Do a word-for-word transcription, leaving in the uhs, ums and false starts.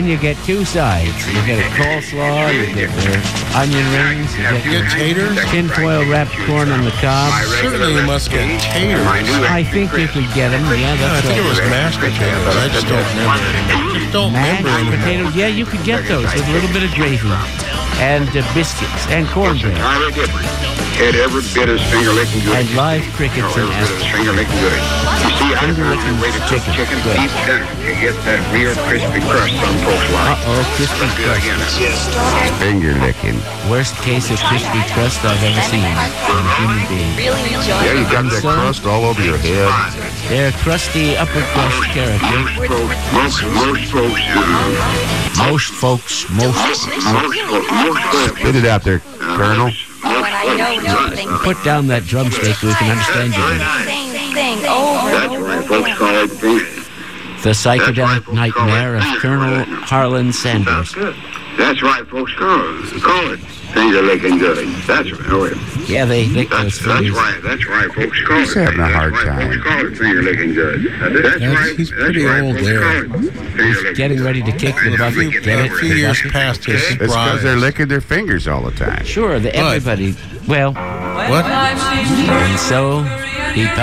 you get two sides. You get a coleslaw, you get their onion rings, you get, You get taters? tinfoil wrapped corn on the cob. Certainly you must get taters. I think you could get them. Yeah, Yeah, I that's think it was right. mashed potatoes, but I just don't remember. I just don't remember Mashed anymore. potatoes. Yeah, you could get those with a little bit of gravy and uh, biscuits and cornbread Entirely different. Had every bit as finger licking good. and live crickets and Every bit as asparagus. finger licking good. You see, I Finger found licking a way to cook chicken. chicken Good. deep tender. You get that real crispy crust some folks like. Uh-oh, crispy Let's do it crust. again. Finger licking. Worst case of crispy crust I've ever seen in a human being. Really enjoy Yeah, you got that So- crust all over your head. They're crusty upper crust character. Most folks, most, most folks, uh, Most folks, most. most folks, most folks. Spit it out there, Colonel. when I know nothing. Put down that drumstick so we can understand you better. Same thing over That's and why over folks again. call it finger. The psychedelic nightmare of Colonel Harlan Sanders. That's right, folks call it. Call it finger licking good. That's right. Oh, yeah. Yeah, they lick those That's, that's fingers. right. That's right, folks call it. He's having a That's hard right, time. Folks call it finger licking good. That's That's- right. he's that's pretty right, old folks there. call it finger He's licking getting good. ready to kick the bucket. Get A few it? years past his It's because surprise. they're licking their fingers all the time. Sure, the, But- everybody. Well, What? and so he